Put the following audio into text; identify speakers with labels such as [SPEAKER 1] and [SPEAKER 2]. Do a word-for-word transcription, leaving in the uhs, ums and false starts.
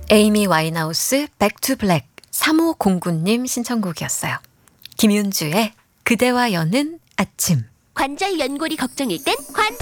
[SPEAKER 1] 에이미 와인하우스 백 투 블랙 삼오공구 님 신청곡이었어요. 김윤주의 그대와 여는 아침.
[SPEAKER 2] 관절 연골이 걱정일 땐 환